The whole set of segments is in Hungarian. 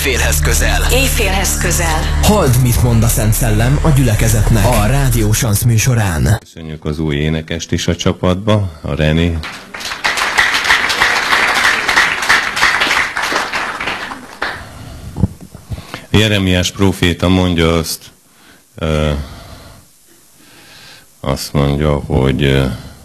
Éjfélhez közel. Éjfélhez közel. Halld, mit mond a Szent Szellem a gyülekezetnek a Rádió Sansz műsorán. Köszönjük az új énekest is a csapatba, a René. Jeremiás próféta mondja azt mondja, hogy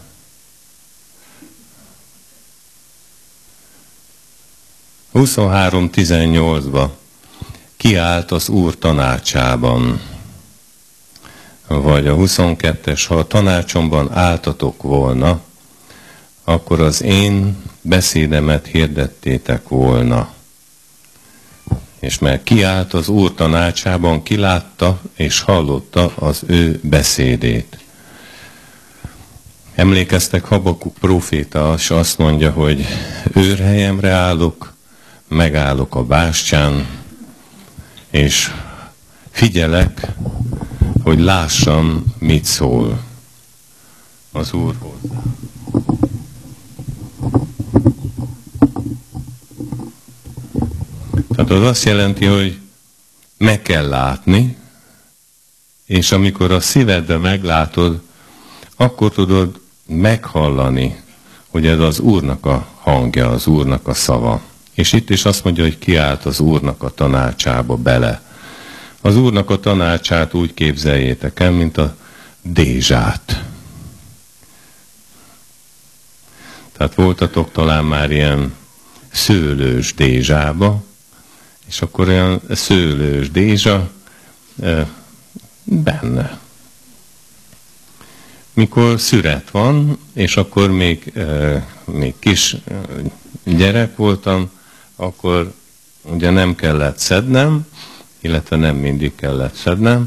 – 23:18-ba kiállt az Úr tanácsában, vagy a 22-es, ha a tanácsomban álltatok volna, akkor az én beszédemet hirdettétek volna. És mert kiállt az Úr tanácsában, kilátta és hallotta az ő beszédét. Emlékeztek, Habakuk próféta, és azt mondja, hogy őrhelyemre állok, megállok a bástyán, és figyelek, hogy lássam, mit szól az Úr hozzá. Tehát az azt jelenti, hogy meg kell látni, és amikor a szívedbe meglátod, akkor tudod meghallani, hogy ez az Úrnak a hangja, az Úrnak a szava. És itt is azt mondja, hogy kiállt az Úrnak a tanácsába bele. Az Úrnak a tanácsát úgy képzeljétek el, mint a dézsát. Tehát voltatok talán már ilyen szőlős dézsába, és akkor olyan szőlős dézsa benne. Mikor szüret van, és akkor még kis gyerek voltam, akkor ugye nem kellett szednem, illetve nem mindig kellett szednem,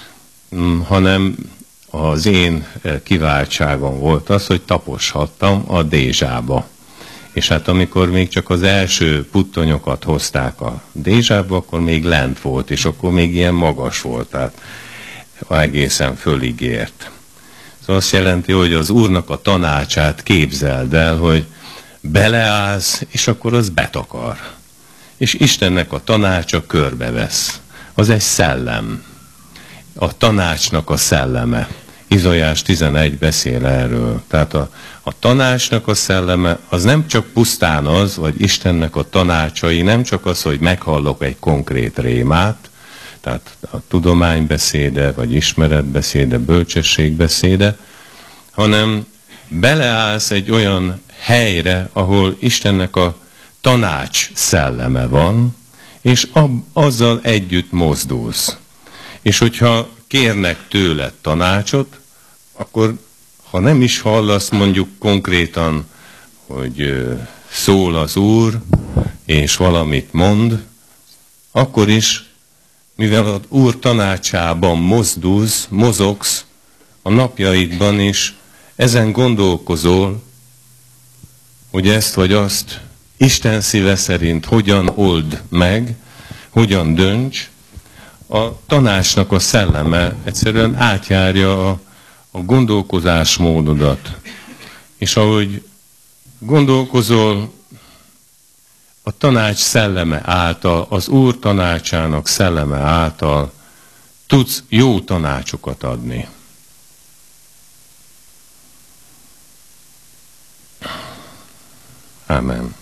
hanem az én kiváltságom volt az, hogy taposhattam a dézsába. És hát amikor még csak az első puttonyokat hozták a dézsába, akkor még lent volt, és akkor még ilyen magas volt, tehát egészen fölig ért. Ez azt jelenti, hogy az Úrnak a tanácsát képzeld el, hogy beleállsz, és akkor az betakar. És Istennek a tanácsa körbevesz. Az egy szellem. A tanácsnak a szelleme. Izaiás 11 beszél erről. Tehát a tanácsnak a szelleme az nem csak pusztán az, vagy Istennek a tanácsai, nem csak az, hogy meghallok egy konkrét rémát, tehát a tudománybeszéde, vagy ismeretbeszéde, bölcsességbeszéde, hanem beleállsz egy olyan helyre, ahol Istennek a tanács szelleme van, és azzal együtt mozdulsz. És hogyha kérnek tőled tanácsot, akkor ha nem is hallasz mondjuk konkrétan, hogy szól az Úr, és valamit mond, akkor is, mivel az Úr tanácsában mozogsz, a napjaidban is ezen gondolkozol, hogy ezt vagy azt Isten szíve szerint hogyan old meg, hogyan dönts, a tanácsnak a szelleme egyszerűen átjárja a gondolkozásmódodat. És ahogy gondolkozol, a tanács szelleme által, az Úr tanácsának szelleme által tudsz jó tanácsokat adni. Amen.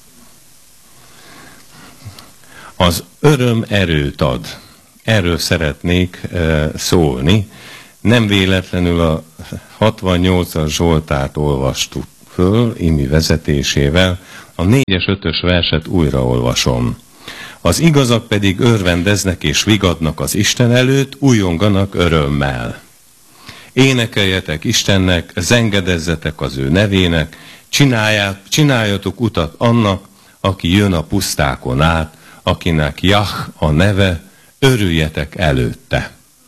Az öröm erőt ad. Erről szeretnék szólni. Nem véletlenül a 68-as Zsoltárt olvastuk föl, imi vezetésével. A 4-es, 5-ös verset újra olvasom. Az igazak pedig örvendeznek és vigadnak az Isten előtt, újonganak örömmel. Énekeljetek Istennek, zengedezzetek az ő nevének, csináljatok utat annak, aki jön a pusztákon át, akinek Jah a neve, örüljetek előtte.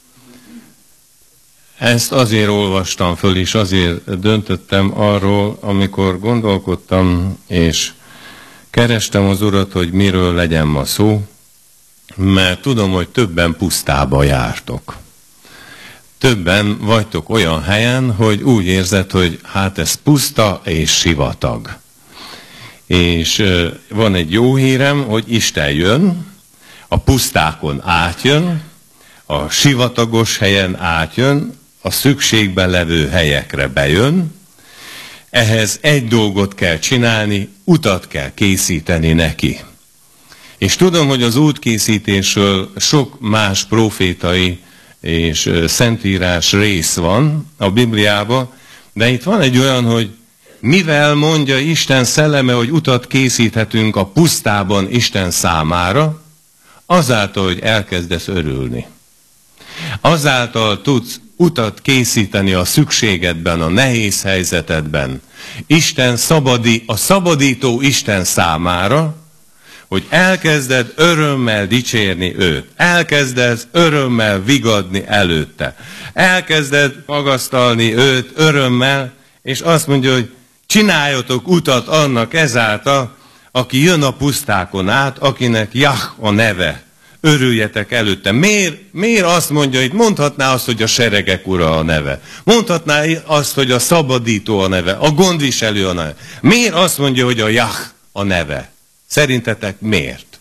Ezt azért olvastam föl, és azért döntöttem arról, amikor gondolkodtam, és kerestem az Urat, hogy miről legyen ma szó, mert tudom, hogy többen pusztába jártok. Többen vagytok olyan helyen, hogy úgy érzed, hogy hát ez puszta és sivatag. És van egy jó hírem, hogy Isten jön, a pusztákon átjön, a sivatagos helyen átjön, a szükségben levő helyekre bejön. Ehhez egy dolgot kell csinálni, utat kell készíteni neki. És tudom, hogy az útkészítésről sok más profétai és szentírás rész van a Bibliában, de itt van egy olyan, hogy mivel mondja Isten szelleme, hogy utat készíthetünk a pusztában Isten számára, azáltal, hogy elkezdesz örülni. Azáltal tudsz utat készíteni a szükségedben, a nehéz helyzetedben, a szabadító Isten számára, hogy elkezded örömmel dicsérni őt, elkezded örömmel vigadni előtte, elkezded magasztalni őt örömmel, és azt mondja, hogy csináljatok utat annak ezáltal, aki jön a pusztákon át, akinek Jah a neve. Örüljetek előtte. Miért azt mondja, itt mondhatná azt, hogy a seregek ura a neve. Mondhatná azt, hogy a szabadító a neve, a gondviselő a neve. Miért azt mondja, hogy a Jah a neve? Szerintetek miért?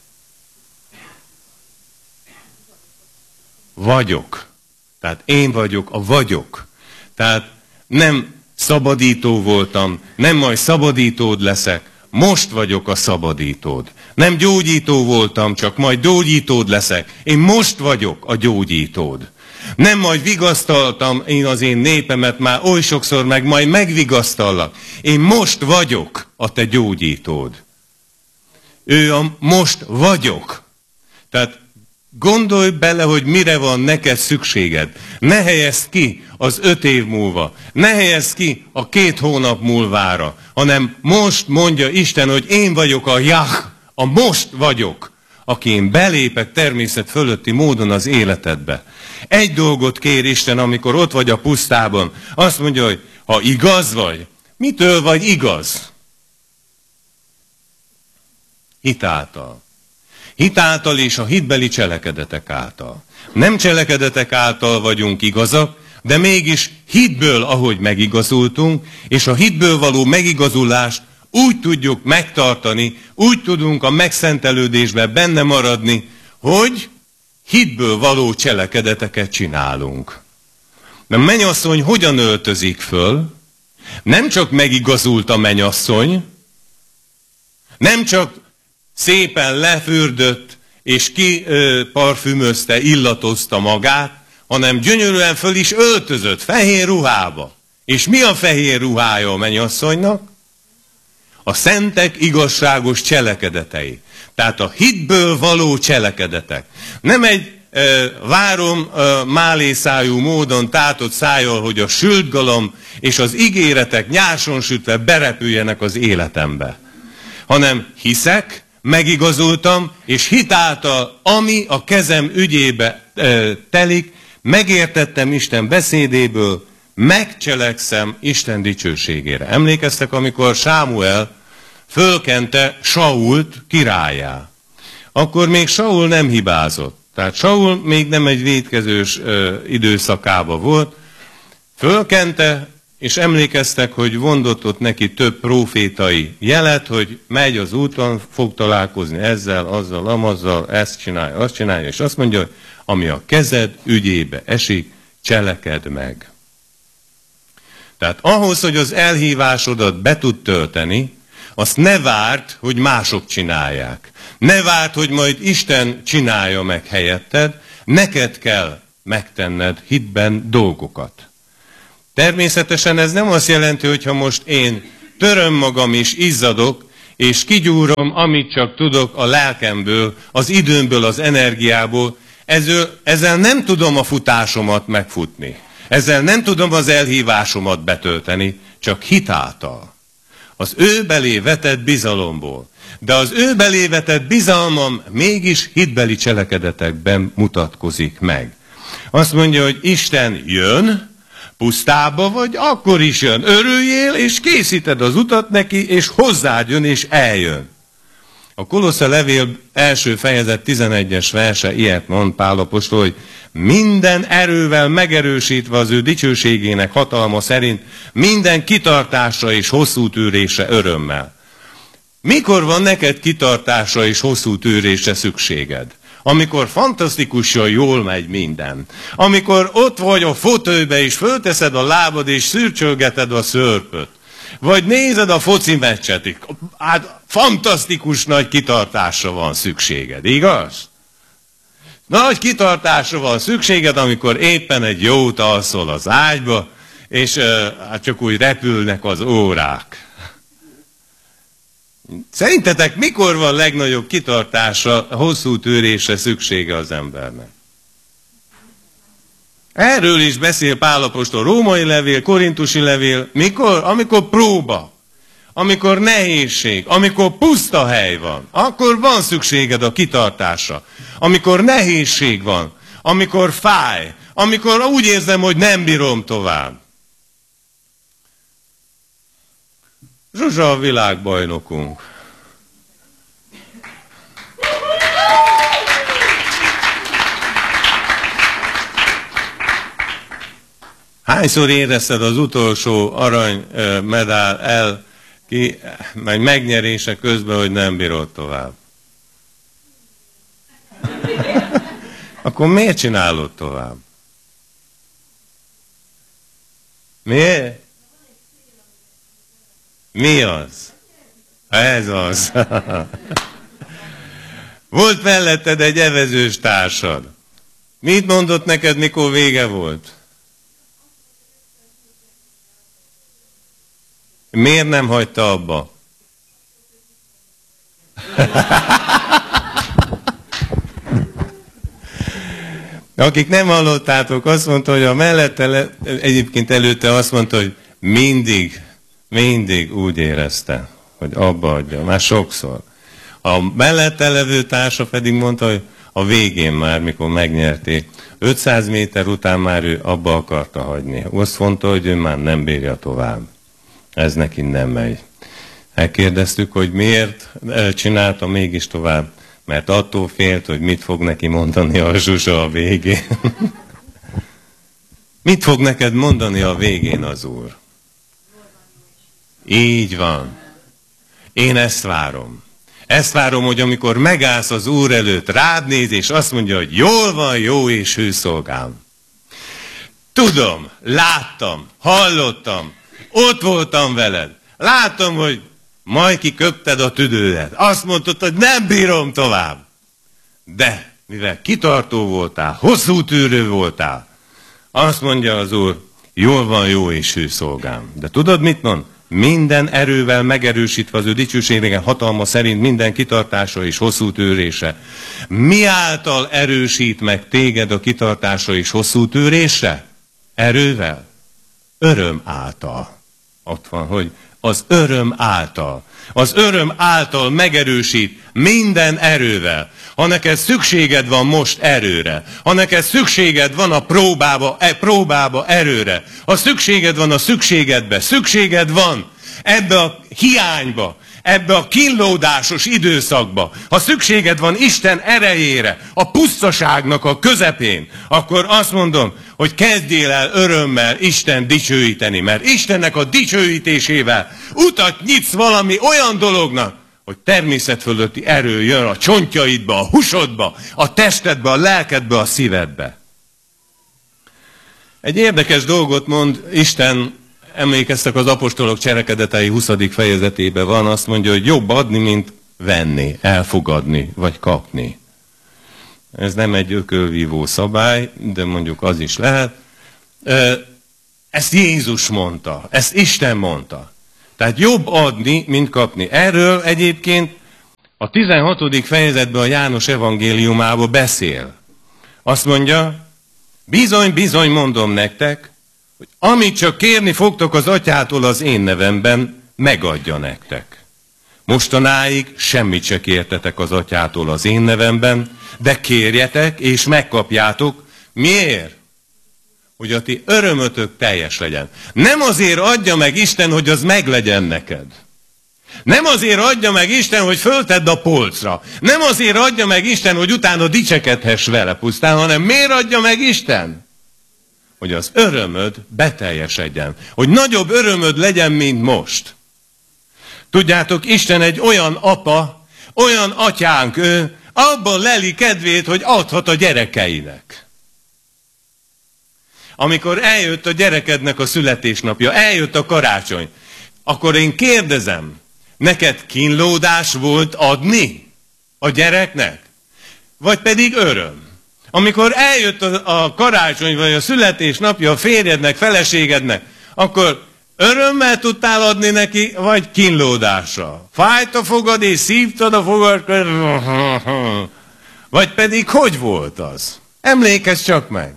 Vagyok. Tehát én vagyok a vagyok. Tehát nem szabadító voltam, nem majd szabadítód leszek, most vagyok a szabadítód. Nem gyógyító voltam, csak majd gyógyítód leszek. Én most vagyok a gyógyítód. Nem majd vigasztaltam én az én népemet már oly sokszor, meg majd megvigasztallak. Én most vagyok a te gyógyítód. Ő a most vagyok. Tehát gondolj bele, hogy mire van neked szükséged. Ne helyezd ki az 5 év múlva. Ne helyezd ki a 2 hónap múlvára. Hanem most mondja Isten, hogy én vagyok a Jah, a most vagyok, aki én belépek természet fölötti módon az életedbe. Egy dolgot kér Isten, amikor ott vagy a pusztában. Azt mondja, hogy ha igaz vagy, mitől vagy igaz? Hitáltal. Hitáltal és a hitbeli cselekedetek által. Nem cselekedetek által vagyunk igazak, de mégis hitből, ahogy megigazultunk, és a hitből való megigazulást úgy tudjuk megtartani, úgy tudunk a megszentelődésben benne maradni, hogy hitből való cselekedeteket csinálunk. De mennyasszony hogyan öltözik föl? Nem csak megigazult a mennyasszony, nem csak szépen lefürdött és kiparfümözte, illatozta magát, hanem gyönyörűen föl is öltözött, fehér ruhába. És mi a fehér ruhája a mennyasszonynak? A szentek igazságos cselekedetei. Tehát a hitből való cselekedetek. Nem egy várom málészájú módon tátott szájjal, hogy a sült galamb és az ígéretek nyárson sütve berepüljenek az életembe. Hanem hiszek, megigazultam, és hitáltal, ami a kezem ügyébe telik, megértettem Isten beszédéből, megcselekszem Isten dicsőségére. Emlékeztek, amikor Sámuel fölkente Sault királyá. Akkor még Saul nem hibázott. Tehát Saul még nem egy vétkezős időszakában volt. Fölkente, és emlékeztek, hogy mondott ott neki több profétai jelet, hogy megy az úton, fog találkozni ezzel, azzal, amazzal, ezt csinálja, azt csinálja, és azt mondja, hogy ami a kezed ügyébe esik, cselekedd meg. Tehát ahhoz, hogy az elhívásodat be tud tölteni, azt ne várd, hogy mások csinálják. Ne várd, hogy majd Isten csinálja meg helyetted, neked kell megtenned hitben dolgokat. Természetesen ez nem azt jelenti, hogy ha most én töröm magam és izzadok, és kigyúrom, amit csak tudok a lelkemből, az időmből, az energiából, ezzel nem tudom a futásomat megfutni. Ezzel nem tudom az elhívásomat betölteni, csak hitáltal. Az ő belé vetett bizalomból. De az ő belé vetett bizalmam mégis hitbeli cselekedetekben mutatkozik meg. Azt mondja, hogy Isten jön, pusztába vagy, akkor is jön. Örüljél, és készíted az utat neki, és hozzád jön, és eljön. A Kolosse levél első fejezet 11-es verse ilyet mond Pál apostol, hogy minden erővel megerősítve az ő dicsőségének hatalma szerint, minden kitartásra és hosszú tűrésre örömmel. Mikor van neked kitartásra és hosszú tűrésre szükséged? amikor fantasztikusan jól megy minden, amikor ott vagy a fotelbe és fölteszed a lábad és szürcsölgeted a szörpöt, vagy nézed a foci meccset, hát fantasztikus nagy kitartásra van szükséged, igaz? Nagy kitartásra van szükséged, amikor éppen egy jót alszol az ágyba, és hát csak úgy repülnek az órák. Szerintetek mikor van legnagyobb kitartásra, hosszú tűrésre szüksége az embernek? Erről is beszél Pál apostol, római levél, korintusi levél. Mikor? Amikor próba, amikor nehézség, amikor puszta hely van, akkor van szükséged a kitartásra. Amikor nehézség van, amikor fáj, amikor úgy érzem, hogy nem bírom tovább. Zsuzsa a világbajnokunk. Hányszor érezted az utolsó aranymedál meg megnyerése közben, hogy nem bírod tovább? Akkor miért csinálod tovább? Miért? Mi az? Ez az. Volt melletted egy evezős társad. Mit mondott neked, mikor vége volt? Miért nem hagyta abba? Akik nem hallottátok, azt mondta, hogy a mellette, egyébként előtte azt mondta, hogy mindig úgy érezte, hogy abba adja, már sokszor. A mellette levő társa pedig mondta, hogy a végén már, mikor megnyerték, 500 méter után már ő abba akarta hagyni. Azt mondta, hogy ő már nem bírja tovább. Ez neki nem megy. Megkérdeztük, hogy miért csinálta mégis tovább, mert attól félt, hogy mit fog neki mondani a Zsuzsa a végén. Mit fog neked mondani a végén az Úr? Így van. Én ezt várom. Ezt várom, hogy amikor megállsz az Úr előtt, rád néz, és azt mondja, hogy jól van, jó és hű szolgám. Tudom, láttam, hallottam, ott voltam veled. Látom, hogy majd kiköpted a tüdődet. Azt mondtad, hogy nem bírom tovább. De, mivel kitartó voltál, hosszú tűrő voltál, azt mondja az Úr, jól van, jó és hű szolgám. De tudod, mit mond? Minden erővel megerősítve az ő dicsőségének hatalma szerint minden kitartása és hosszú tűrése. Mi által erősít meg téged a kitartása és hosszú tűrése? Erővel? Öröm által. Ott van, hogy az öröm által. Az öröm által megerősít minden erővel. Ha neked szükséged van most erőre, ha neked szükséged van a próbába erőre, ha szükséged van a szükségedbe, szükséged van ebbe a hiányba, ebbe a kínlódásos időszakba, ha szükséged van Isten erejére, a pusztaságnak a közepén, akkor azt mondom, hogy kezdjél el örömmel Isten dicsőíteni, mert Istennek a dicsőítésével utat nyitsz valami olyan dolognak, hogy természet fölötti erő jön a csontjaidba, a húsodba, a testedbe, a lelkedbe, a szívedbe. Egy érdekes dolgot mond Isten, emlékeztek az apostolok cselekedetei 20. fejezetében van, azt mondja, hogy jobb adni, mint venni, elfogadni, vagy kapni. Ez nem egy ökölvívó szabály, de mondjuk az is lehet. Ezt Jézus mondta, ezt Isten mondta. Tehát jobb adni, mint kapni. Erről egyébként a 16. fejezetben a János evangéliumában beszél. Azt mondja, bizony, bizony mondom nektek, hogy amit csak kérni fogtok az atyától az én nevemben, megadja nektek. Mostanáig semmit se kértetek az atyától az én nevemben, de kérjetek és megkapjátok. Miért? Hogy a ti örömötök teljes legyen. Nem azért adja meg Isten, hogy az meglegyen neked. Nem azért adja meg Isten, hogy föltedd a polcra. Nem azért adja meg Isten, hogy utána dicsekedhess vele pusztán, hanem miért adja meg Isten? Hogy az örömöd beteljesedjen. Hogy nagyobb örömöd legyen, mint most. Tudjátok, Isten egy olyan apa, olyan atyánk ő, abban leli kedvét, hogy adhat a gyerekeinek. Amikor eljött a gyerekednek a születésnapja, eljött a karácsony, akkor én kérdezem, neked kínlódás volt adni a gyereknek? Vagy pedig öröm? Amikor eljött a karácsony, vagy a születésnapja a férjednek, feleségednek, akkor örömmel tudtál adni neki, vagy kínlódásra? Fájt a fogad, és szívtad a fogad, vagy pedig hogy volt az? Emlékezz csak meg!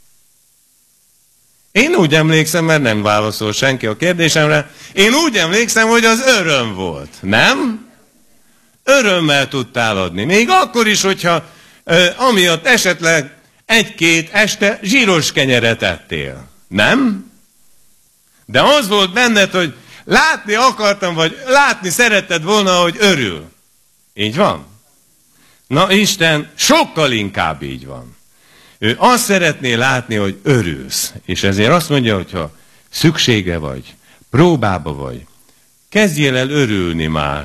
Én úgy emlékszem, mert nem válaszol senki a kérdésemre, én úgy emlékszem, hogy az öröm volt, nem? Örömmel tudtál adni. Még akkor is, hogyha amiatt esetleg egy-két este zsíros kenyeret ettél. Nem? De az volt benned, hogy látni akartam, vagy látni szeretted volna, hogy örül. Így van? Na Isten sokkal inkább így van. Ő azt szeretné látni, hogy örülsz. És ezért azt mondja, hogyha szüksége vagy, próbába vagy, kezdjél el örülni már.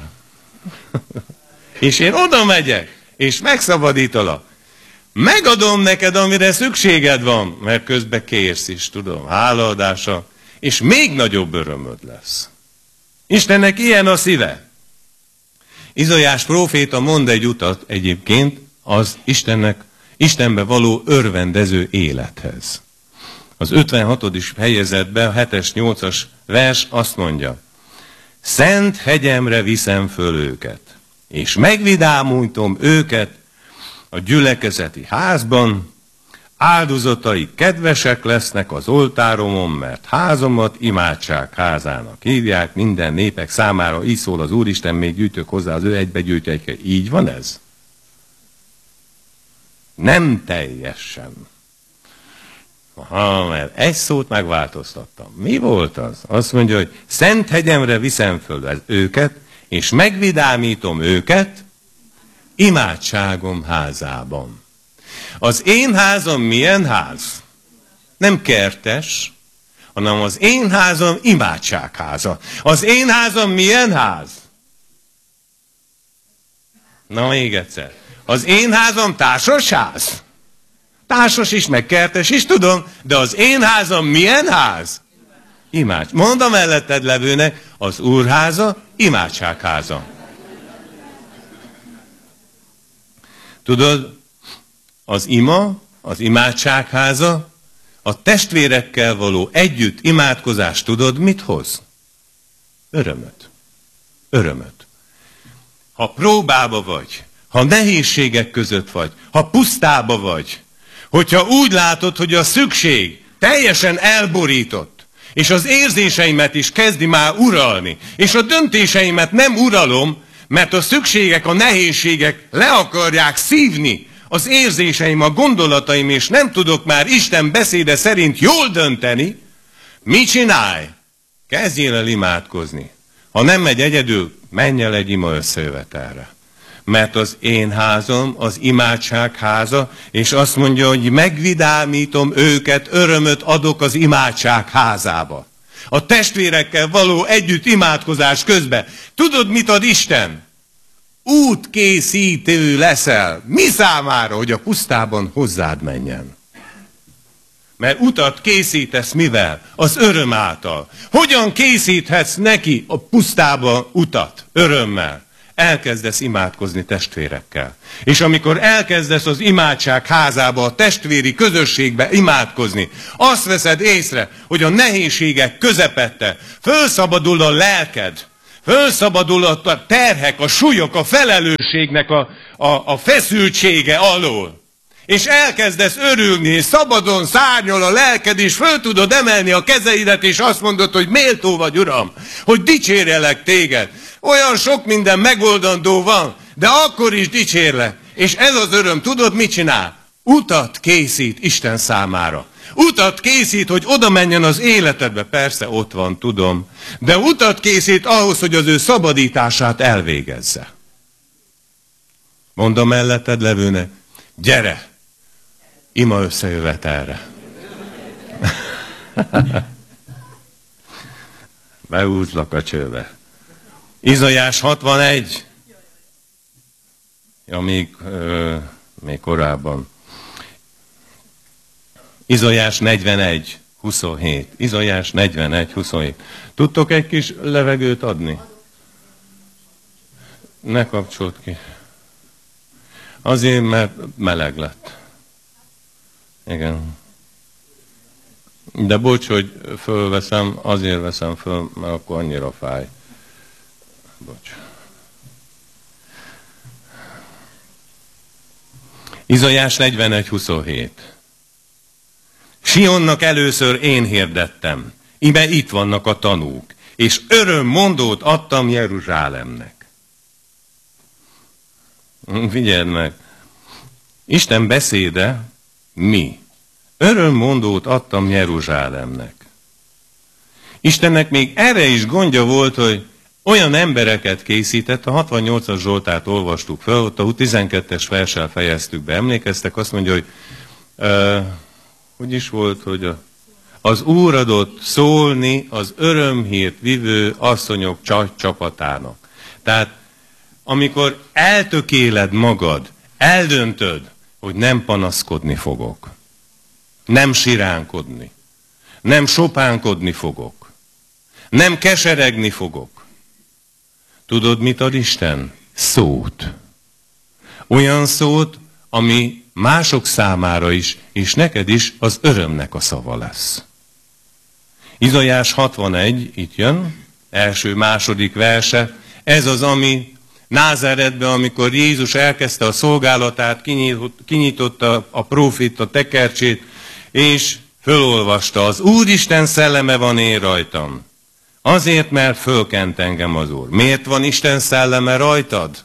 És én oda megyek, és megszabadítalak. Megadom neked, amire szükséged van, mert közben kérsz is, tudom, hálaadása, és még nagyobb örömöd lesz. Istennek ilyen a szíve. Izaiás próféta mond egy utat egyébként az Istenbe való örvendező élethez. Az 56. fejezetben, a 7-es, 8-as vers azt mondja, szent hegyemre viszem föl őket, és megvidámítom őket a gyülekezeti házban, áldozatai kedvesek lesznek az oltáromon, mert házamat imádság házának hívják, minden népek számára, így szól az Úristen, még gyűjtök hozzá az ő egybegyűjtőikkel. Így van ez? Nem teljesen. Aha, mert egy szót megváltoztattam. Mi volt az? Azt mondja, hogy szent hegyemre viszem föl őket, és megvidámítom őket imádságom házában. Az én házam milyen ház? Nem kertes, hanem az én házam imádságháza. Az én házam milyen ház? Na még egyszer. Az én házam társasház? Társas is, meg kertes is, tudom, de az én házam milyen ház? Imád. Mondd a melletted levőnek, az Úrháza, imádságháza. Tudod, az ima, az imádságháza, a testvérekkel való együtt imádkozás, tudod, mit hoz? Örömöt. Örömöt. Ha próbába vagy, ha nehézségek között vagy, ha pusztába vagy, hogyha úgy látod, hogy a szükség teljesen elborított, és az érzéseimet is kezdi már uralni, és a döntéseimet nem uralom, mert a szükségek, a nehézségek le akarják szívni az érzéseim, a gondolataim, és nem tudok már Isten beszéde szerint jól dönteni, mit csinálj? Kezdjél el imádkozni. Ha nem megy egyedül, menj el egy ima összejövetelre. Mert az én házam, az imádság háza, és azt mondja, hogy megvidámítom őket, örömöt adok az imádság házába. A testvérekkel való együtt imádkozás közben. Tudod, mit ad Isten? Útkészítő leszel. Mi számára, hogy a pusztában hozzád menjen? Mert utat készítesz mivel? Az öröm által. Hogyan készíthetsz neki a pusztába utat? Örömmel. Elkezdesz imádkozni testvérekkel. És amikor elkezdesz az imádság házába, a testvéri közösségbe imádkozni, azt veszed észre, hogy a nehézségek közepette fölszabadul a lelked, fölszabadul a terhek, a súlyok, a felelősségnek a feszültsége alól. És elkezdesz örülni, és szabadon szárnyal a lelked, és föl tudod emelni a kezeidet, és azt mondod, hogy méltó vagy, Uram, hogy dicsérjelek téged. Olyan sok minden megoldandó van, de akkor is dicsérlek. És ez az öröm, tudod, mit csinál? Utat készít Isten számára. Utat készít, hogy oda menjen az életedbe. Persze ott van, tudom. De utat készít ahhoz, hogy az ő szabadítását elvégezze. Mondd a melletted levőnek, gyere, ima összejövetelre. Beúzlak a csőbe. Izaiás 61. Ja, még korábban. Izaiás 41:27. Izaiás 41:27. Tudtok egy kis levegőt adni? Ne kapcsold ki. Azért, mert meleg lett. Igen. De bocs, hogy fölveszem, azért veszem föl, mert akkor annyira fáj. Bocs. Izaiás 41:27. Sionnak először én hirdettem, íme itt vannak a tanúk, és örömmondót adtam Jeruzsálemnek. Figyeld meg, Isten beszéde mi? Örömmondót adtam Jeruzsálemnek. Istennek még erre is gondja volt, hogy olyan embereket készített, a 68-as Zsoltárt olvastuk fel, ott a 12-es verssel fejeztük be, emlékeztek, azt mondja, hogy hogy is volt, hogy az Úr adott szólni az örömhírt vivő asszonyok csapatának. Tehát amikor eltökéled magad, eldöntöd, hogy nem panaszkodni fogok, nem siránkodni, nem sopánkodni fogok, nem keseregni fogok. Tudod, mit ad Isten? Szót. Olyan szót, ami mások számára is, és neked is az örömnek a szava lesz. Izaiás 61, itt jön, első-második verse, ez az, ami Názáretben, amikor Jézus elkezdte a szolgálatát, kinyitotta a prófita tekercsét, és fölolvasta, az Úristen szelleme van én rajtam. Azért, mert fölkent engem az Úr. Miért van Isten szelleme rajtad?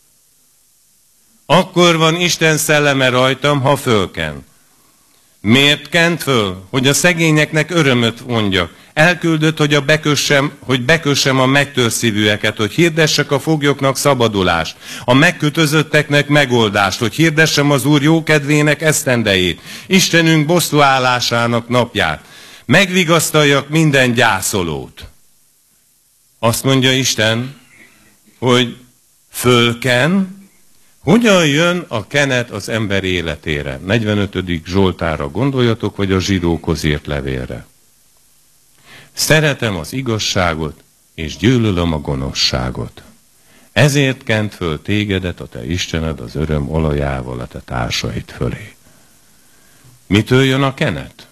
Akkor van Isten szelleme rajtam, ha fölken. Miért kent föl? Hogy a szegényeknek örömöt mondjak. Elküldött, hogy bekössem a megtörszívűeket, hogy hirdessek a foglyoknak szabadulást, a megkötözötteknek megoldást, hogy hirdessem az Úr jókedvének esztendejét, Istenünk bosszúállásának napját, megvigasztaljak minden gyászolót. Azt mondja Isten, hogy fölken. Hogyan jön a kenet az ember életére? 45. Zsoltárra gondoljatok, vagy a zsidókhoz írt levélre. Szeretem az igazságot, és gyűlölöm a gonoszságot. Ezért kent föl tégedet a te Istened az öröm olajával a te társaid fölé. Mitől jön a kenet?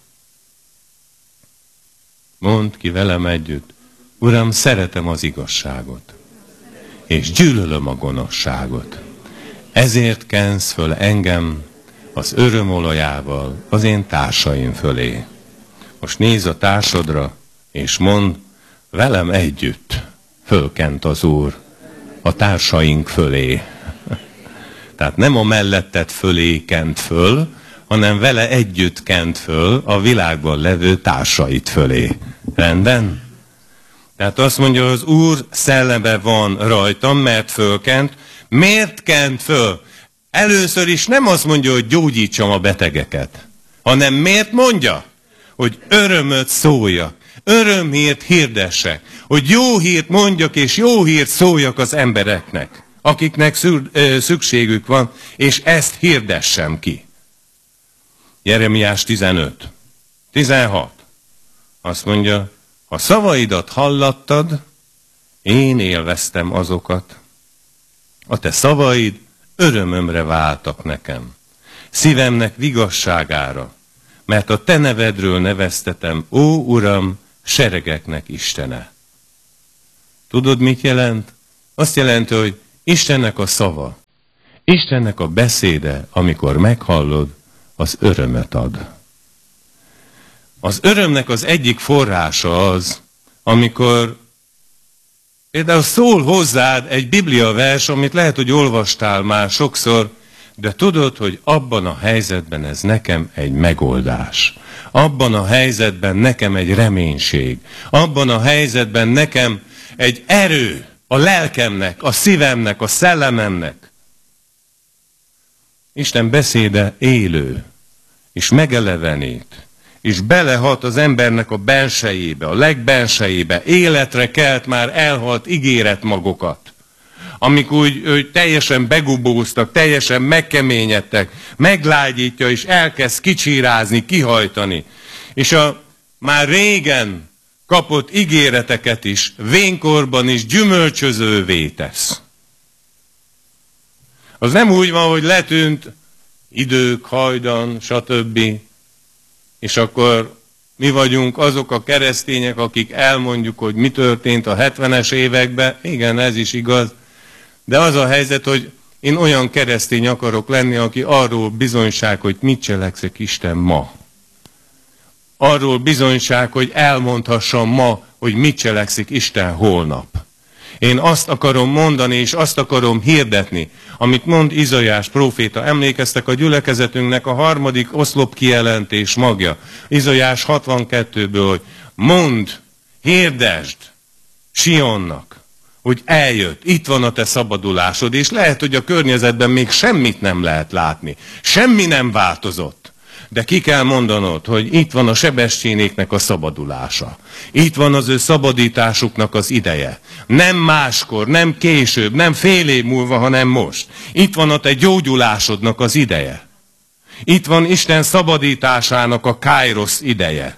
Mondd ki velem együtt, Uram, szeretem az igazságot, és gyűlölöm a gonoszságot. Ezért kensz föl engem az örömolajával az én társaim fölé. Most nézz a társodra, és mondd, velem együtt fölkent az Úr a társaink fölé. Tehát nem a melletted fölé kent föl, hanem vele együtt kent föl a világban levő társait fölé. Rendben? Tehát azt mondja, az Úr szelleme van rajtam, mert fölkent. Miért kent föl? Először is nem azt mondja, hogy gyógyítsam a betegeket, hanem miért mondja? Hogy örömöt szóljak, örömhírt hirdessek, hogy jó hírt mondjak és jó hírt szóljak az embereknek, akiknek szükségük van, és ezt hirdessem ki. Jeremiás 15, 16. Azt mondja, ha szavaidat hallattad, én élveztem azokat. A te szavaid örömömre váltak nekem, szívemnek vigasságára, mert a te nevedről neveztetem, ó Uram, seregeknek Istene. Tudod, mit jelent? Azt jelenti, hogy Istennek a szava, Istennek a beszéde, amikor meghallod, az örömet ad. Az örömnek az egyik forrása az, amikor például szól hozzád egy bibliavers, amit lehet, hogy olvastál már sokszor, de tudod, hogy abban a helyzetben ez nekem egy megoldás. Abban a helyzetben nekem egy reménység. Abban a helyzetben nekem egy erő a lelkemnek, a szívemnek, a szellememnek. Isten beszéde élő, és megelevenít, és belehat az embernek a bensejébe, a legbensejébe, életre kelt már elhalt ígéretmagokat, amik úgy teljesen begubóztak, teljesen megkeményedtek, meglágyítja és elkezd kicsírázni, kihajtani. És a már régen kapott ígéreteket is vénkorban is gyümölcsözővé tesz. Az nem úgy van, hogy letűnt idők, hajdan, stb. És akkor mi vagyunk azok a keresztények, akik elmondjuk, hogy mi történt a 70-es években. Igen, ez is igaz. De az a helyzet, hogy én olyan keresztény akarok lenni, aki arról bizonyság, hogy mit cselekszik Isten ma. Arról bizonyság, hogy elmondhassam ma, hogy mit cselekszik Isten holnap. Én azt akarom mondani, és azt akarom hirdetni, amit mond Izaiás próféta. Emlékeztek a gyülekezetünknek a 3. oszlop kijelentés magja. Izaiás 62-ből, hogy mondd, hirdesd Sionnak, hogy eljött, itt van a te szabadulásod, és lehet, hogy a környezetben még semmit nem lehet látni. Semmi nem változott. De ki kell mondanod, hogy itt van a Sebestyénéknek a szabadulása. Itt van az ő szabadításuknak az ideje. Nem máskor, nem később, nem fél év múlva, hanem most. Itt van a te gyógyulásodnak az ideje. Itt van Isten szabadításának a Kairosz ideje.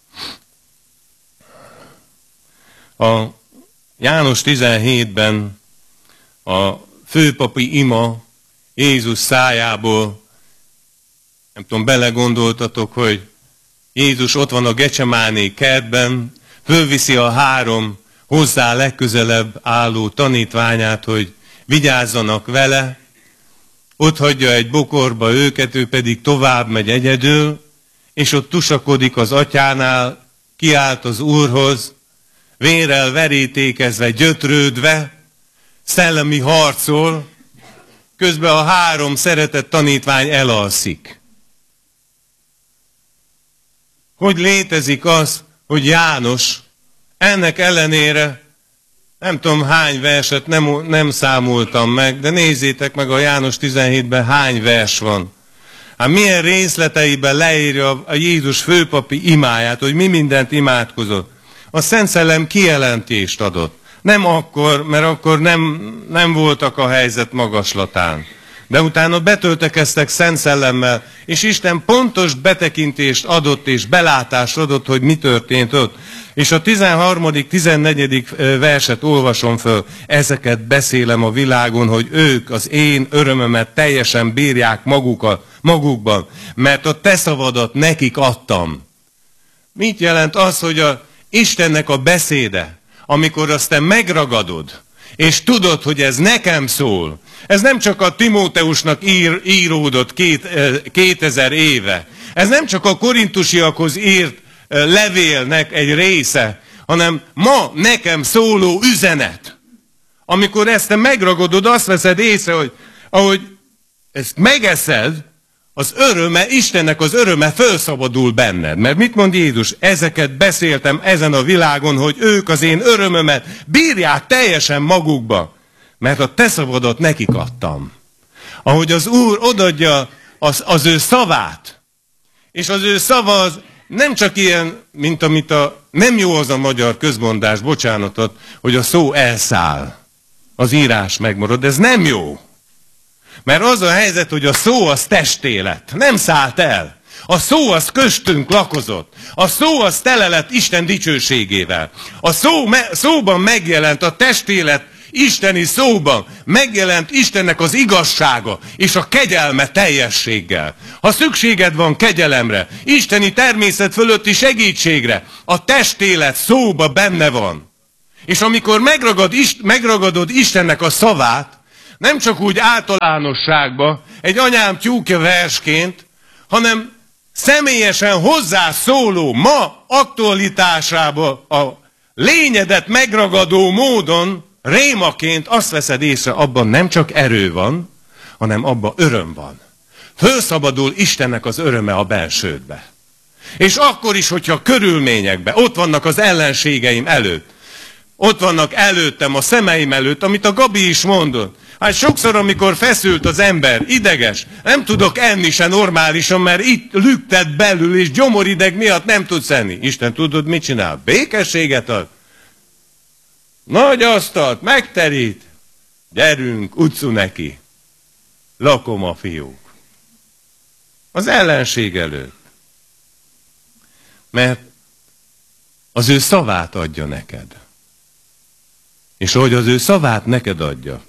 A János 17-ben a főpapi ima Jézus szájából, nem tudom, belegondoltatok, hogy Jézus ott van a Gecsemáné kertben, fölviszi a 3 hozzá legközelebb álló tanítványát, hogy vigyázzanak vele, ott hagyja egy bokorba őket, ő pedig tovább megy egyedül, és ott tusakodik az atyánál, kiált az Úrhoz, vérrel verítékezve, gyötrődve, szellemi harcol, közben a 3 szeretett tanítvány elalszik. Hogy létezik az, hogy János ennek ellenére, nem tudom hány verset nem számoltam meg, de nézzétek meg a János 17-ben hány vers van. Hát milyen részleteiben leírja a Jézus főpapi imáját, hogy mi mindent imádkozott. A Szent Szellem kijelentést adott. Nem akkor, mert akkor nem voltak a helyzet magaslatán. De utána betöltekeztek Szent Szellemmel, és Isten pontos betekintést adott és belátást adott, hogy mi történt ott. És a 13., 14. verset olvasom föl. Ezeket beszélem a világon, hogy ők az én örömömet teljesen bírják magukban, mert a te szavadat nekik adtam. Mit jelent az, hogy Istennek a beszéde, amikor azt te megragadod, és tudod, hogy ez nekem szól. Ez nem csak a Timóteusnak íródott 2000 éve. Ez nem csak a korintusiakhoz írt levélnek egy része, hanem ma nekem szóló üzenet. Amikor ezt te megragadod, azt veszed észre, hogy ahogy ezt megeszed, az öröme, Istennek az öröme felszabadul benned. Mert mit mond Jézus? Ezeket beszéltem ezen a világon, hogy ők az én örömömet bírják teljesen magukba, mert a te szavadat nekik adtam. Ahogy az Úr odadja az ő szavát, és az ő szava az nem csak ilyen, mint amit nem jó az a magyar közmondás, bocsánatot, hogy a szó elszáll, az írás megmarad, ez nem jó. Mert az a helyzet, hogy a szó az testé lett, nem szállt el. A szó az köztünk lakozott. A szó az tele lett Isten dicsőségével. A szóban megjelent a testélet isteni szóban. Megjelent Istennek az igazsága és a kegyelme teljességgel. Ha szükséged van kegyelemre, isteni természet fölötti segítségre, a testélet szóba benne van. És amikor megragadod Istennek a szavát, nem csak úgy általánosságba, egy anyám tyúkja versként, hanem személyesen hozzászóló, ma aktualitásába a lényedet megragadó módon, rémaként azt veszed észre, abban nem csak erő van, hanem abban öröm van. Fölszabadul Istennek az öröme a bensődbe. És akkor is, hogyha körülményekben, ott vannak az ellenségeim előtt, ott vannak előttem, a szemeim előtt, amit a Gabi is mondott. Hát sokszor, amikor feszült az ember, ideges, nem tudok enni se normálisan, mert itt lüktet belül, és gyomorideg miatt nem tudsz enni. Isten tudod, mit csinál? Békességet ad. Nagy asztalt, megterít. gyerünk, utcu neki, lakom a fiúk. Az ellenség előtt. Mert az ő szavát adja neked. És ahogy az ő szavát neked adja,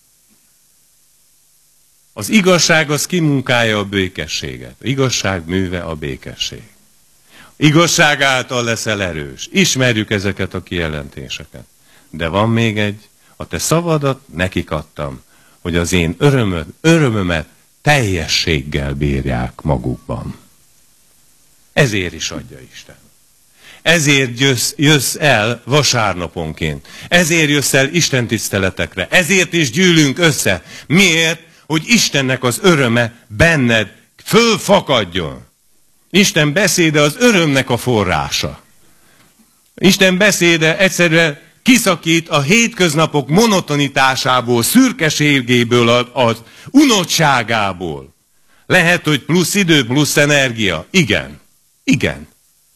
az igazság az kimunkálja a békességet. Az igazság műve a békesség. Igazság által leszel erős. Ismerjük ezeket a kijelentéseket. De van még egy, a te szavadat nekik adtam, hogy az én örömömet teljességgel bírják magukban. Ezért is adja Isten. Ezért jössz el vasárnaponként. Ezért jössz el istentiszteletekre. Ezért is gyűlünk össze. Miért? Hogy Istennek az öröme benned fölfakadjon. Isten beszéde az örömnek a forrása. Isten beszéde egyszerűen kiszakít a hétköznapok monotonitásából, szürkeségéből, az unottságából. Lehet, hogy plusz idő, plusz energia. Igen. Igen.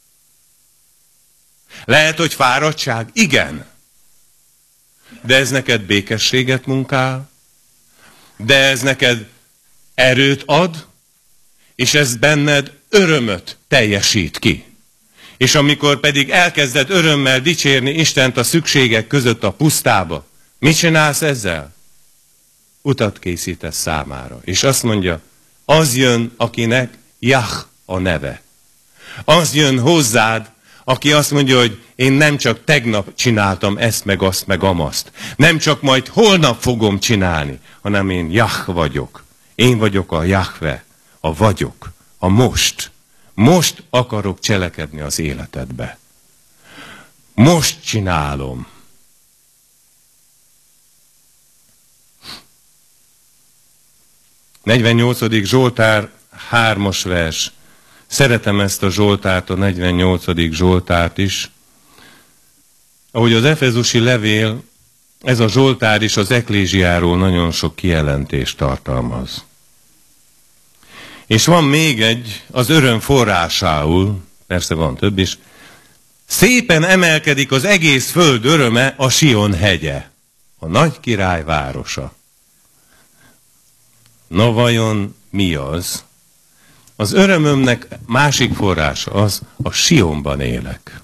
Lehet, hogy fáradtság. Igen. De ez neked békességet munkál, de ez neked erőt ad, és ez benned örömöt teljesít ki. És amikor pedig elkezded örömmel dicsérni Istent a szükségek között a pusztába, mit csinálsz ezzel? Utat készítesz számára. És azt mondja, az jön, akinek Jah a neve. Az jön hozzád, aki azt mondja, hogy én nem csak tegnap csináltam ezt, meg azt, meg amazt. Nem csak majd holnap fogom csinálni, hanem én Jah vagyok. Én vagyok a Jahve, a vagyok, a most. Most akarok cselekedni az életedbe. Most csinálom. ...48. Zsoltár, 3. vers. Szeretem ezt a Zsoltárt, a 48. Zsoltárt is. Ahogy az efezusi levél, ez a Zsoltár is az eklézsiáról nagyon sok kijelentést tartalmaz. És van még egy, az öröm forrásául, persze van több is, szépen emelkedik az egész föld öröme, a Sion hegye, a nagy király városa. Na vajon mi az? Az örömömnek másik forrása az, a Sionban élek.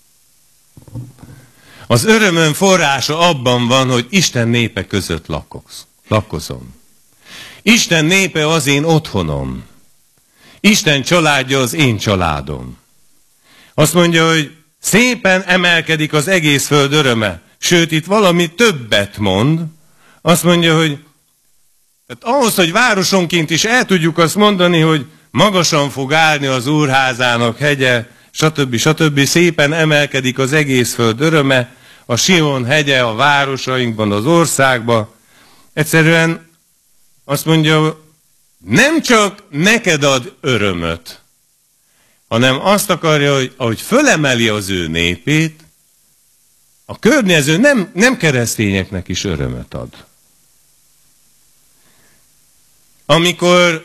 Az örömöm forrása abban van, hogy Isten népe között lakozom. Isten népe az én otthonom. Isten családja az én családom. Azt mondja, hogy szépen emelkedik az egész föld öröme. Sőt, itt valami többet mond. Azt mondja, hogy ahhoz, hogy városonként is el tudjuk azt mondani, hogy magasan fog állni az Úrházának hegye, stb. Szépen emelkedik az egész föld öröme, a Sion hegye a városainkban, az országban. Egyszerűen azt mondja, nem csak neked ad örömöt, hanem azt akarja, hogy ahogy fölemeli az ő népét, a környező nem keresztényeknek is örömöt ad. Amikor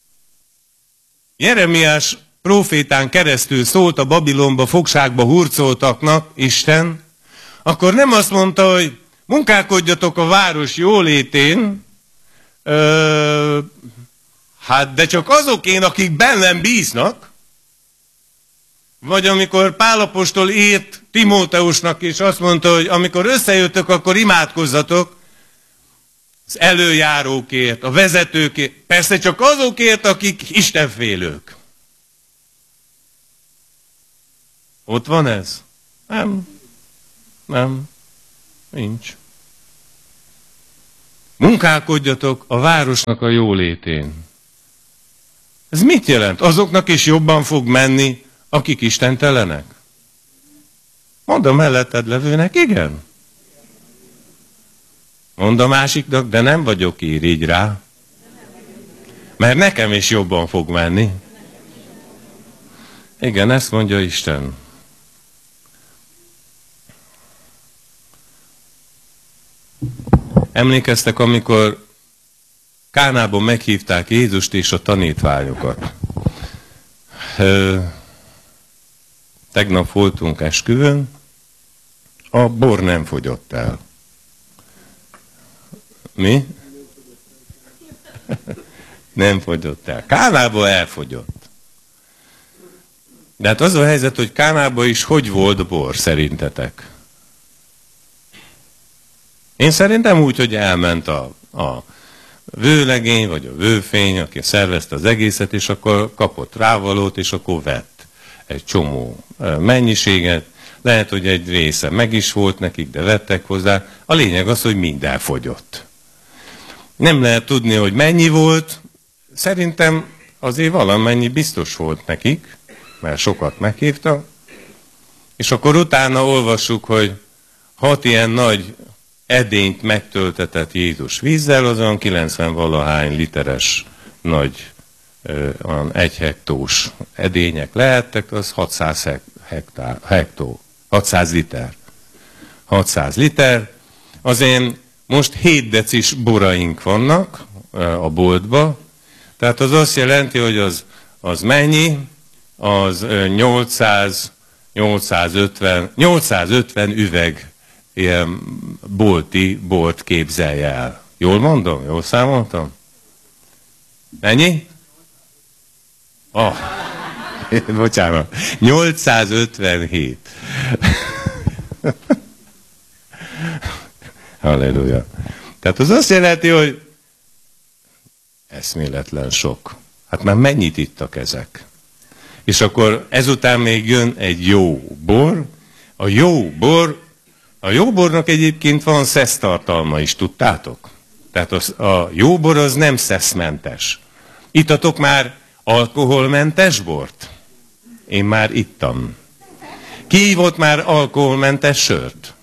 Jeremiás prófétán keresztül szólt a Babilonba, fogságba hurcoltaknak Isten, akkor nem azt mondta, hogy munkálkodjatok a város jólétén, de csak azokén, akik bennem bíznak, vagy amikor Pál apostol írt Timóteusnak is azt mondta, hogy amikor összejöttök, akkor imádkozzatok az előjárókért, a vezetőkért, persze csak azokért, akik istenfélők. Ott van ez? Nem. Nincs. Munkálkodjatok a városnak a jólétén. Ez mit jelent? Azoknak is jobban fog menni, akik istentelenek? Mondd a melletted levőnek, igen. Mondd a másiknak, de nem vagyok irigy rá. Mert nekem is jobban fog menni. Igen, ezt mondja Isten. Emlékeztek, amikor Kánában meghívták Jézust és a tanítványokat. Tegnap voltunk esküvőn, a bor nem fogyott el. Mi? Nem fogyott el. Kánába elfogyott. De hát az a helyzet, hogy Kánába is hogy volt bor szerintetek? Én szerintem úgy, hogy elment a vőlegény, vagy a vőfény, aki szervezte az egészet, és akkor kapott rávalót, és akkor vett egy csomó mennyiséget. Lehet, hogy egy része meg is volt nekik, de vettek hozzá. A lényeg az, hogy mind elfogyott. Nem lehet tudni, hogy mennyi volt. Szerintem azért valamennyi biztos volt nekik, mert sokat meghívtak. És akkor utána olvassuk, hogy 6 ilyen nagy edényt megtöltetett Jézus vízzel, azon 90-valahány literes nagy, 1 hektós edények lehettek, az 600 liter. 600 liter. Azért most 7 decis boraink vannak a boltba, tehát az azt jelenti, hogy az mennyi? Az 850 üveg ilyen bolti bort képzelje el. Jól mondom? Jól számoltam? Mennyi? Bocsánat. 857. Halleluja. Tehát az azt jelenti, hogy eszméletlen sok. Hát már mennyit ittak ezek? És akkor ezután még jön egy jó bor. A jó bornak egyébként van szesztartalma is, tudtátok? Tehát a jó bor az nem szeszmentes. Ittatok már alkoholmentes bort? Én már ittam. Ki ivott már alkoholmentes sört?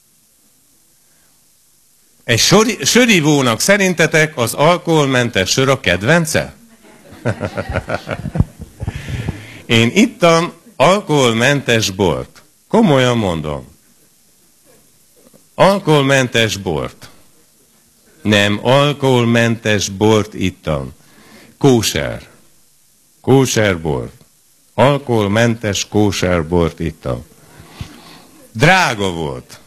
Egy sörivónak szerintetek az alkoholmentes sör a kedvence? Én ittam alkoholmentes bort. Komolyan mondom. Alkoholmentes bort. Nem, alkoholmentes bort ittam. Kóser. Kóser bort. Alkoholmentes kóser bort ittam. Drága volt.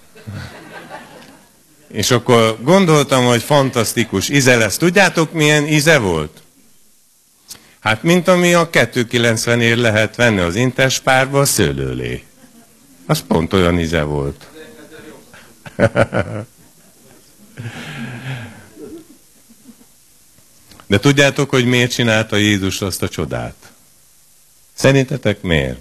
És akkor gondoltam, hogy fantasztikus íze lesz. Tudjátok, milyen íze volt? Hát, mint ami a 2,90-ért lehet venni az Interspárba a szőlőlé. Az pont olyan íze volt. De tudjátok, hogy miért csinálta Jézus azt a csodát? Szerintetek miért?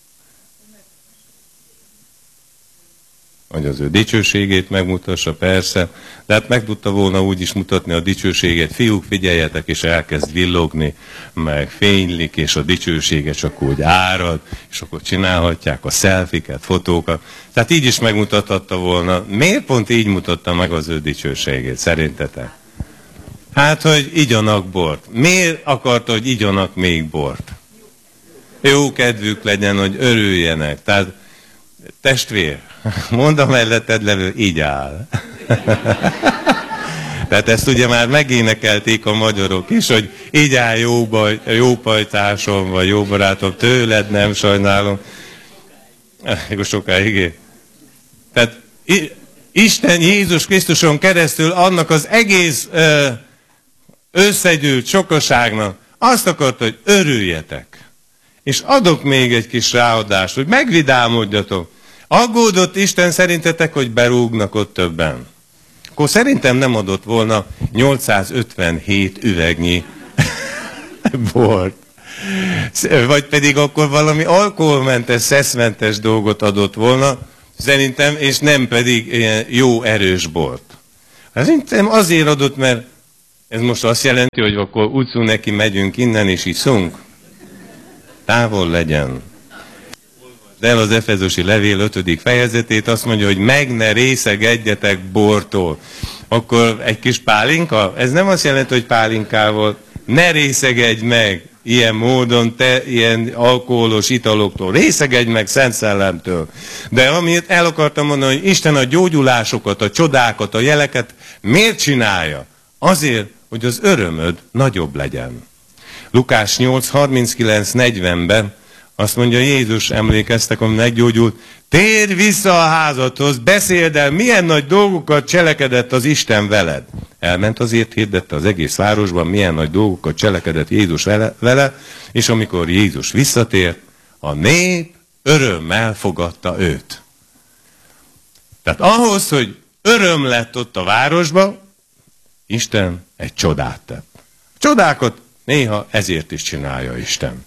Hogy az ő dicsőségét megmutassa, persze, de hát meg tudta volna úgy is mutatni a dicsőséget. Fiúk, figyeljetek, és elkezd villogni, meg fénylik, és a dicsősége csak úgy árad, és akkor csinálhatják a szelfiket, fotókat. Tehát így is megmutathatta volna. Miért pont így mutatta meg az ő dicsőségét, szerintetek? Hát, hogy igyanak bort. Miért akarta, hogy igyanak még bort? Jó kedvük legyen, hogy örüljenek. Tehát, testvér, mondd a melletted levő, így áll. Tehát ezt ugye már megénekelték a magyarok is, hogy így áll jó pajtásom, vagy jó barátom, tőled nem sajnálom. Sokáig. Tehát Isten Jézus Krisztuson keresztül annak az egész összegyűlt sokaságnak azt akarta, hogy örüljetek. És adok még egy kis ráadást, hogy megvidámodjatok. Aggódott Isten szerintetek, hogy berúgnak ott többen? Akkor szerintem nem adott volna 857 üvegnyi bort. Vagy pedig akkor valami alkoholmentes, szeszmentes dolgot adott volna, szerintem, és nem pedig ilyen jó erős bort. Szerintem azért adott, mert ez most azt jelenti, hogy akkor utcú neki megyünk innen, és iszunk. Távol legyen. De el az Efezusi levél 5. fejezetét, azt mondja, hogy meg ne részegedjetek bortól. Akkor egy kis pálinka? Ez nem azt jelenti, hogy pálinkával. Ne részegedj meg ilyen módon, te ilyen alkoholos italoktól. Részegedj meg Szent Szellemtől. De amit el akartam mondani, hogy Isten a gyógyulásokat, a csodákat, a jeleket miért csinálja? Azért, hogy az örömöd nagyobb legyen. Lukás 8:39-40-ben Azt mondja Jézus, emlékeztek, amikor meggyógyult, térj vissza a házadhoz, beszéld el, milyen nagy dolgokat cselekedett az Isten veled. Elment azért, hirdette az egész városban, milyen nagy dolgokat cselekedett Jézus vele, és amikor Jézus visszatért, a nép örömmel fogadta őt. Tehát ahhoz, hogy öröm lett ott a városban, Isten egy csodát tett. Csodákat néha ezért is csinálja Isten.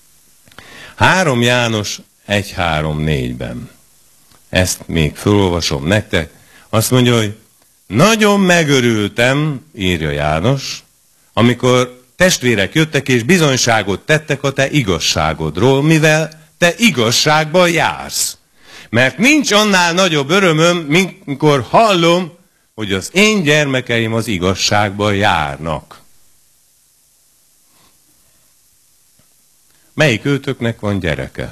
3 János 1-3-4-ben. Ezt még felolvasom nektek. Azt mondja, hogy nagyon megörültem, írja János, amikor testvérek jöttek és bizonyságot tettek a te igazságodról, mivel te igazságban jársz. Mert nincs annál nagyobb örömöm, mikor hallom, hogy az én gyermekeim az igazságban járnak. Melyik őtöknek van gyereke?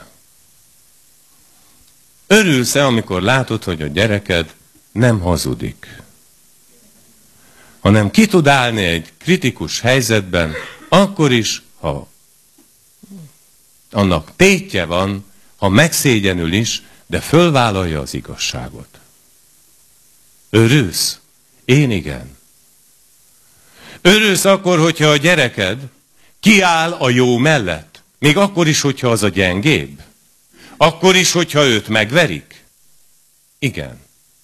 Örülsz-e, amikor látod, hogy a gyereked nem hazudik, hanem ki tud állni egy kritikus helyzetben, akkor is, ha annak tétje van, ha megszégyenül is, de fölvállalja az igazságot. Örülsz? Én igen. Örülsz akkor, hogyha a gyereked kiáll a jó mellett? Még akkor is, hogyha az a gyengébb? Akkor is, hogyha őt megverik? Igen.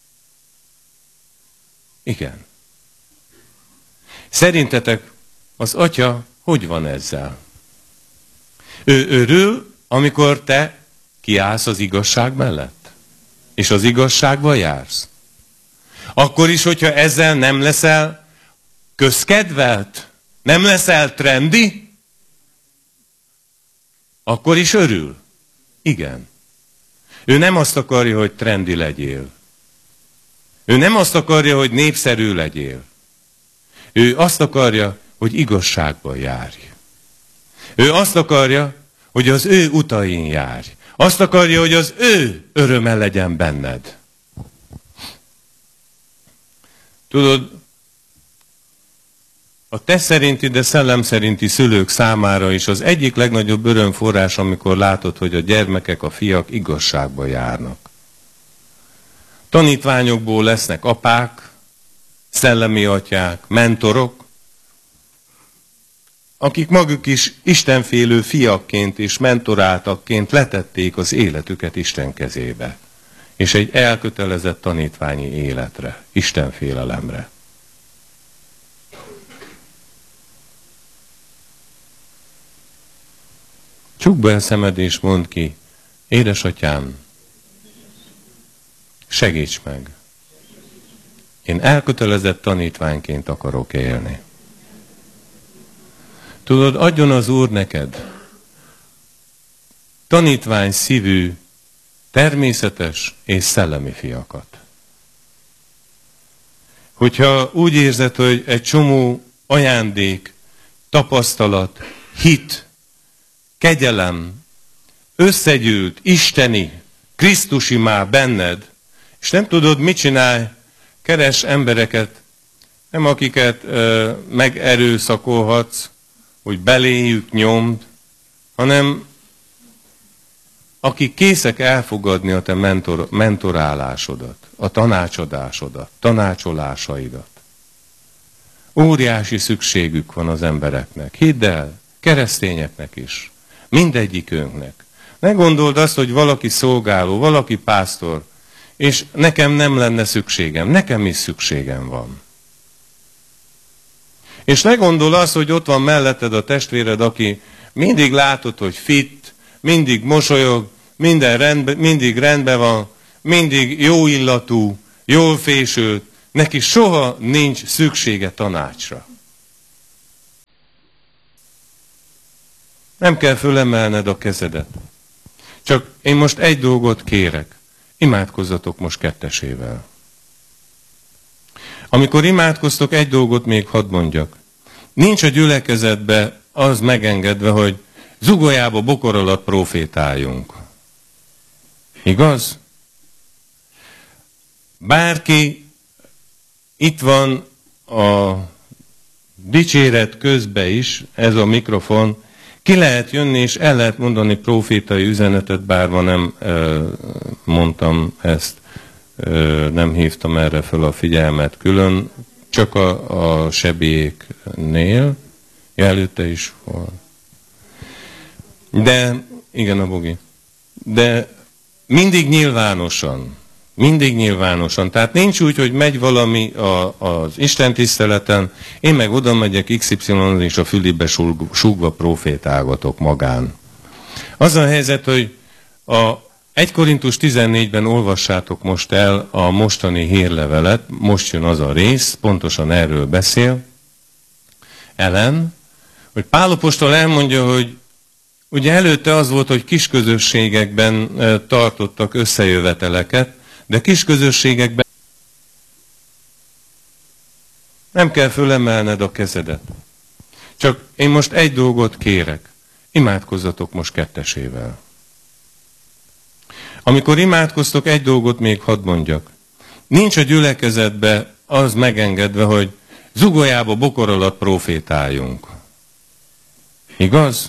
Igen. Szerintetek az atya hogy van ezzel? Ő örül, amikor te kiállsz az igazság mellett, és az igazságba jársz. Akkor is, hogyha ezzel nem leszel közkedvelt, nem leszel trendi, akkor is örül. Igen. Ő nem azt akarja, hogy trendi legyél. Ő nem azt akarja, hogy népszerű legyél. Ő azt akarja, hogy igazságban járj. Ő azt akarja, hogy az ő utain járj. Azt akarja, hogy az ő öröme legyen benned. Tudod, a te szerinti, de szellem szerinti szülők számára is az egyik legnagyobb örömforrás, amikor látod, hogy a gyermekek, a fiak igazságba járnak. Tanítványokból lesznek apák, szellemi atyák, mentorok, akik maguk is istenfélő fiakként és mentoráltakként letették az életüket Isten kezébe, és egy elkötelezett tanítványi életre, istenfélelemre. Csukd be a szemed és mondd ki, édesatyám, segíts meg! Én elkötelezett tanítványként akarok élni. Tudod, adjon az Úr neked tanítvány szívű, természetes és szellemi fiakat. Hogyha úgy érzed, hogy egy csomó ajándék, tapasztalat, hit, kegyelem, összegyűlt, isteni, krisztusi már benned, és nem tudod, mit csinálj, keres embereket, nem akiket megerőszakolhatsz, hogy beléjük nyomd, hanem akik készek elfogadni a te mentorálásodat, a tanácsadásodat, tanácsolásaidat. Óriási szükségük van az embereknek. Hidd el, keresztényeknek is. Mindegyikünknek. Ne gondold azt, hogy valaki szolgáló, valaki pásztor, és nekem nem lenne szükségem. Nekem is szükségem van. És ne gondold azt, hogy ott van melletted a testvéred, aki mindig látod, hogy fit, mindig mosolyog, mindig rendben van, mindig jó illatú, jól fésült, neki soha nincs szüksége tanácsra. Nem kell fölemelned a kezedet. Csak én most egy dolgot kérek. Imádkozzatok most kettesével. Amikor imádkoztok, egy dolgot még hadd mondjak. Nincs a gyülekezetbe az megengedve, hogy zugolyába bokor alatt profétáljunk. Igaz? Bárki itt van a dicséret közben is, ez a mikrofon, Ki lehet jönni, és el lehet mondani profétai üzenetet, bár ma nem mondtam ezt, nem hívtam erre fel a figyelmet külön, csak a sebiéknél, előtte is van. De, igen, a Bogi, de mindig nyilvánosan, tehát nincs úgy, hogy megy valami az Isten tiszteleten, én meg oda megyek XY-on, és a fülibe súgva profétálgatok magán. Az a helyzet, hogy a 1 Korintus 14-ben olvassátok most el a mostani hírlevelet, most jön az a rész, pontosan erről beszél Ellen, hogy Pál apostol elmondja, hogy ugye előtte az volt, hogy kisközösségekben tartottak összejöveteleket, de kisközösségekben nem kell fölemelned a kezedet. Csak én most egy dolgot kérek. Imádkozzatok most kettesével. Amikor imádkoztok, egy dolgot még hadd mondjak. Nincs a gyülekezetbe az megengedve, hogy zugolyába bokor alatt profétáljunk. Igaz?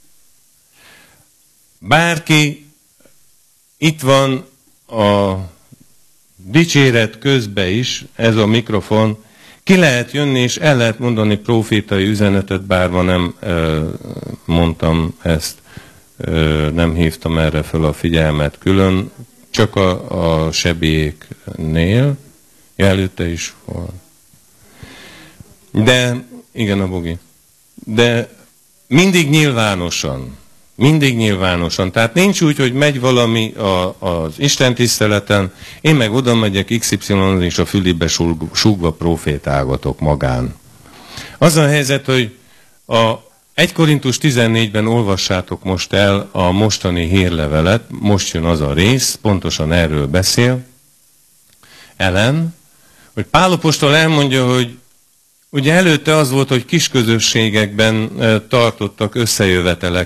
Bárki itt van a dicséret közben is, ez a mikrofon, ki lehet jönni, és el lehet mondani profétai üzenetet, bár ma nem mondtam ezt, nem hívtam erre fel a figyelmet külön, csak a sebiéknél, előtte is van. De, igen, a Bogi, de mindig nyilvánosan, tehát nincs úgy, hogy megy valami az Isten tiszteleten, én meg oda megyek XY-on, és a fülibe súgva profétálgatok magán. Az a helyzet, hogy a 1 Korintus 14-ben olvassátok most el a mostani hírlevelet, most jön az a rész, pontosan erről beszél Ellen, hogy Pál apostol elmondja, hogy ugye előtte az volt, hogy kisközösségekben tartottak összejöveteleket,